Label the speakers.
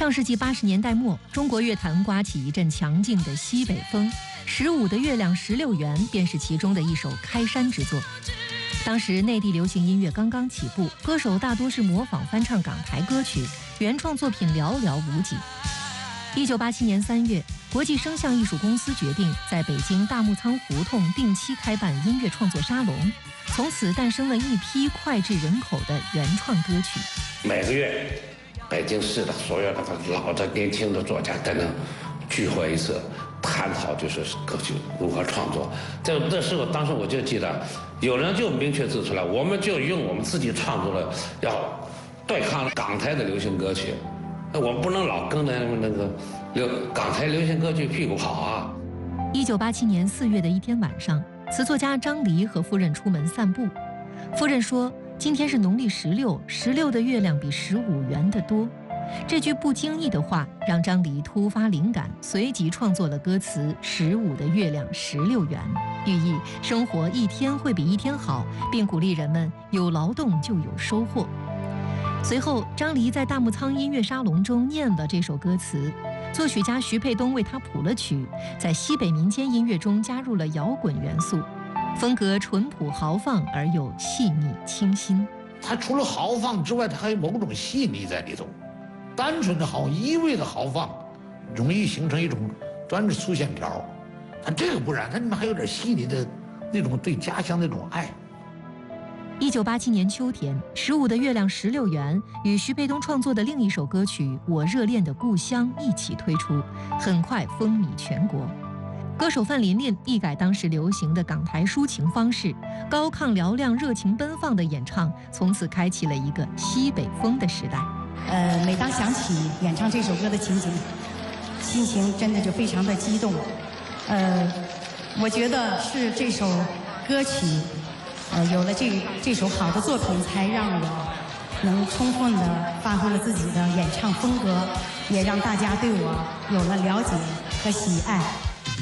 Speaker 1: 上世纪80年代末，中国乐坛刮起一阵强劲的西北风，15的月亮16圆便是其中的一首开山之作。当时内地流行音乐刚刚起步，歌手大多是模仿翻唱港台歌曲，原创作品寥寥无几。1987年3月，国际声像艺术公司决定在北京大木仓胡同定期开办音乐创作沙龙，从此诞生了一批脍炙人口的原创歌曲。
Speaker 2: 每个月北京市的所有的老的年轻的作家才能聚会一次，探讨就是歌曲如何创作。这时候当时我就记得有人就明确指出来，我们就用我们自己创作的要对抗港台的流行歌曲，我们不能老跟着那个港台流行歌曲屁股跑啊。
Speaker 1: 1987年4月的一天晚上，词作家张黎和夫人出门散步，夫人说今天是农历16的月亮比15圆的多。这句不经意的话让张黎突发灵感，随即创作了歌词15的月亮16圆，寓意生活一天会比一天好，并鼓励人们有劳动就有收获。随后张黎在大木仓音乐沙龙中念了这首歌词，作曲家徐沛东为他谱了曲，在西北民间音乐中加入了摇滚元素，风格淳朴豪放而又细腻清新。
Speaker 3: 它除了豪放之外，它还有某种细腻在里头。单纯的豪，一味的豪放，容易形成一种专是粗线条。它这个不然，它里面还有点细腻的那种对家乡那种爱。
Speaker 1: 1987年秋天，15的月亮16圆与徐沛东创作的另一首歌曲《我热恋的故乡》一起推出，很快风靡全国。歌手范琳琳一改当时流行的港台抒情方式，高亢嘹亮、热情奔放的演唱，从此开启了一个西北风的时代。
Speaker 4: 每当想起演唱这首歌的情景，心情真的就非常的激动。我觉得是这首歌曲，有了这首好的作品，才让我能充分的发挥了自己的演唱风格，也让大家对我有了了解和喜爱。